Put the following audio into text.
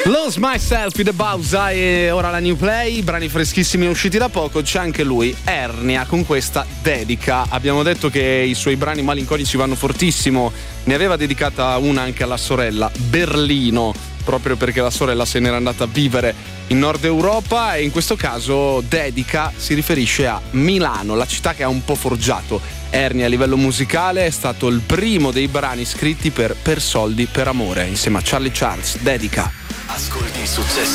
Lose Myself with the Bausa e ora la New Play, brani freschissimi usciti da poco. C'è anche lui, Ernia, con questa dedica. Abbiamo detto che i suoi brani malinconici vanno fortissimo, ne aveva dedicata una anche alla sorella, Berlino, proprio perché la sorella se n'era andata a vivere in Nord Europa, e in questo caso dedica si riferisce a Milano, la città che ha un po' forgiato Ernia a livello musicale. È stato il primo dei brani scritti per soldi per amore, insieme a Charlie Charles. Dedica. Ascolti Success